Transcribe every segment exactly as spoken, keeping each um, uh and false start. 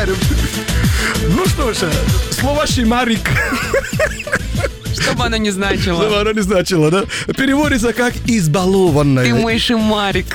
Ну что ж, слово «шимарик». Что бы оно ни значило. Слово оно не значило, да? Переводится как «избалованная». Ты мой шимарик.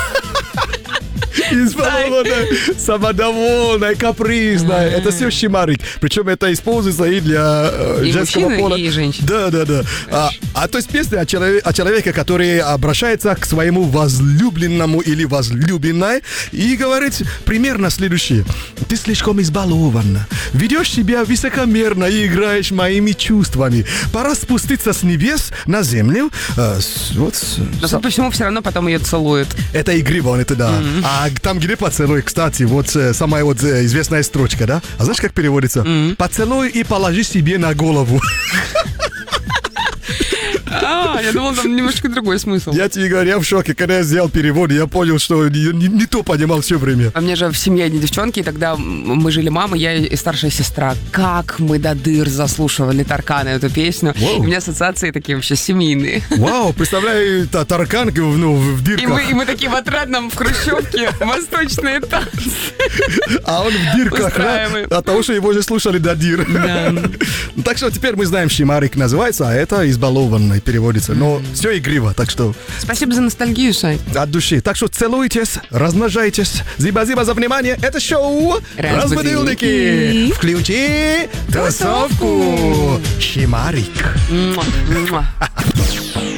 Избалованная, самодовольная, капризная. Это все шимарик. Причем это используется и для э, И женского мужчины, пола. и женщин. Да, да, да. А, а то есть песня о, человек, о человеке, который обращается к своему возлюбленному или возлюбленной и говорит примерно следующее. Ты слишком избалована. Ведешь себя высокомерно и играешь моими чувствами. Пора спуститься с небес на землю. Э, с- вот, с- Но тут почему все равно потом ее целуют? это игриво, он это да. А там, где поцелуй, кстати, вот э, самая вот э, известная строчка, да? А знаешь, как переводится? Поцелуй и положи себе на голову. А, я думал, там немножко другой смысл. Я тебе говорю, я в шоке. Когда я сделал перевод, я понял, что не, не- не то понимал все время. А мне же в семье одни девчонки, и тогда мы жили мама, я и старшая сестра. Как мы до дыр заслушивали Таркана эту песню. Вау. И у меня ассоциации такие вообще семейные. Вау, представляю, та, таркан в, ну, в И дырках, мы, и мы такие в отрадном в хрущевке восточные танцы. а он в дырках, да? устраиваем. От того, что его же слушали до дыр. Да. Так что теперь мы знаем, шимарик называется, а это избалованный переводится. Но все игриво, так что Спасибо за ностальгию, Шай. от души. Так что целуйтесь, размножайтесь. Зиба-зиба за внимание. Это шоу Разбудилники. Разбудилники. Включи тусовку. Шимарик. Муа, муа.